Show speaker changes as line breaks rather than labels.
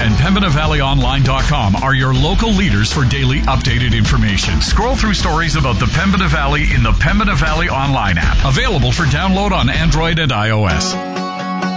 and PembinaValleyOnline.com are your local leaders for daily updated information. Scroll through stories about the Pembina Valley in the Pembina Valley Online app, available for download on Android and iOS.